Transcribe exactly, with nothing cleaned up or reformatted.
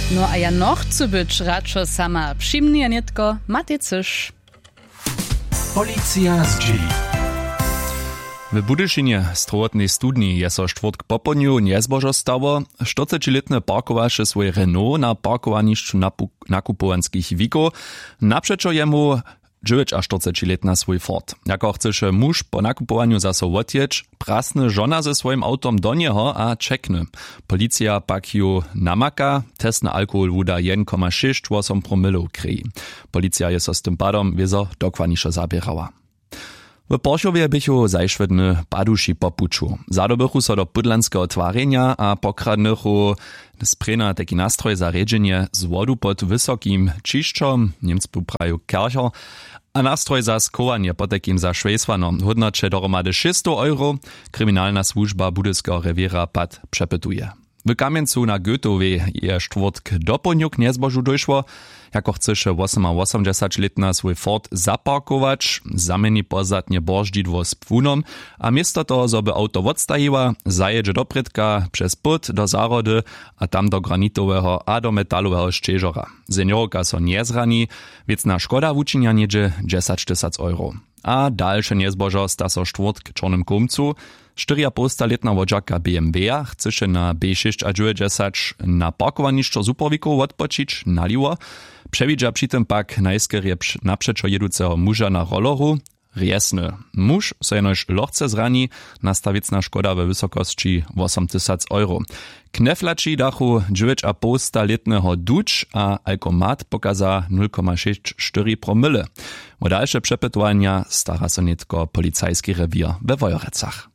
No a ja noch chcę być radšo sama přimnie netko Matycysz. Policja z dzieli. W Budyšinie strowotnej studni je so štvrtk poponiu niezbožo stało. czterdziestoletny parkowaše swój Renault na parkowanišću nakupovanských wiko. Naprzeczo jemu dziewięć a czterdziestoletna swój Ford. Jako chceše muž po nakupowaniu zaso odjeć, prasny żona ze swoim autom do niego a czekny. Policja pak ju namaka, test na alkohol wuda jeden przecinek sześć osiem promilów kryj. Policja je so z tym padom wiezo dokładniejsze zabierała. W Porszowie bychu zajszwedny paduši po puču. Zadobychu so do pudlanskiego twarenia a pokradnychu sprena taki nastroj za redzenie z wodu pod wysokim čišćom, Niemcu prajú kercher, a nastroj za skowanie pod takim za švejsvano hodnoče dohromady šesto euro, kryminalna służba budyskiego rewiera pad przepytuje. W Kamieńcu na Goetowej je štvrtk doplňuk niezbožu došło, jako chceše osemdziesięcioletna swój Ford zaparkować, zameni pozadnie bożdżidło z płunom, a miesto toho, żeby auto odstajiła, zajedzie do predka przez put do zarody, a tam do granitowego a do metalowego szczeżora. Seniorka so nie zrani, więc na szkoda wuczynia niedzie dziesięć tysięcy euro. A dalsze niezbożo sta so štvrtk czornym kumcu. czterynastoletna wodziaka B M W chceše na B sześć a dziewięćdziesiąt na parkowanišćo Superwiku odpočić naliło. Przewidza przy tym pak najskierie naprzeczo jedúceho muža na roloru. Riesny. Muž so jenož lochce zrani, nastawicna szkoda we wysokości osiem tysięcy euro. Kneflači dachu dziewięć a półstoletnego duč a alkomat pokaza nul przecinek sześć cztery promile. O dalsze przepytowania stara so netko policajski rewier we Wojorecach.